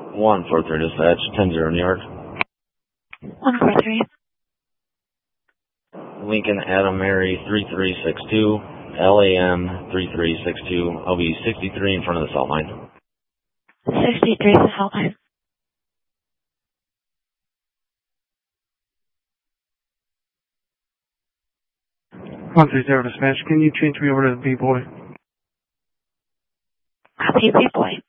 143 dispatch, 10-0 New York. 143. Lincoln Adam Mary 3362, LAM 3362. I'll be 63 in front of the salt line. 63 is the salt line. 130 dispatch, can you change me over to the B-boy? Copy, B-boy.